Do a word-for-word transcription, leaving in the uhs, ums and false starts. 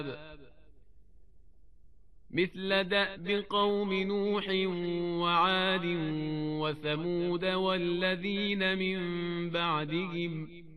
مثل دأب قوم نوح وعاد وثمود والذين من بعدهم